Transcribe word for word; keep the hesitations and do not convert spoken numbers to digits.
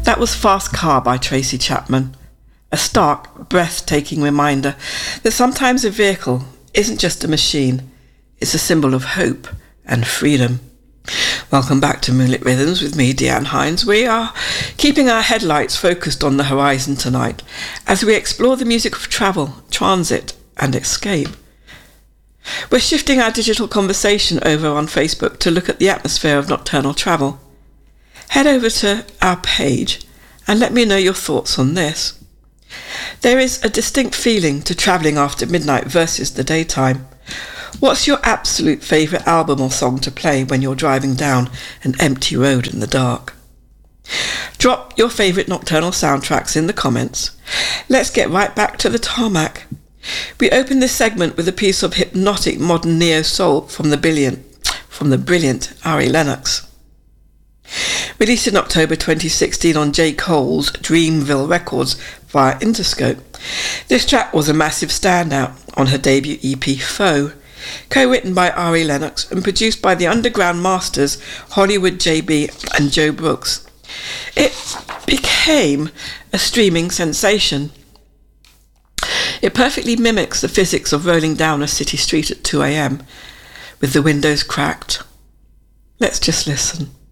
That was Fast Car by Tracy Chapman. A stark, breathtaking reminder that sometimes a vehicle isn't just a machine, it's a symbol of hope and freedom. Welcome back to Moonlit Rhythms with me, Deanne Hines. We are keeping our headlights focused on the horizon tonight as we explore the music of travel, transit and escape. We're shifting our digital conversation over on Facebook to look at the atmosphere of nocturnal travel. Head over to our page and let me know your thoughts on this. There is a distinct feeling to travelling after midnight versus the daytime. What's your absolute favourite album or song to play when you're driving down an empty road in the dark? Drop your favourite nocturnal soundtracks in the comments. Let's get right back to the tarmac. We open this segment with a piece of hypnotic modern neo-soul from the brilliant, from the brilliant Ari Lennox. Released in October twenty sixteen on J. Cole's Dreamville Records via Interscope, this track was a massive standout on her debut E P Foe, co-written by Ari Lennox and produced by the underground masters Hollywood J B and Joe Brooks. It became a streaming sensation. It perfectly mimics the physics of rolling down a city street at two a.m. with the windows cracked. Let's just listen.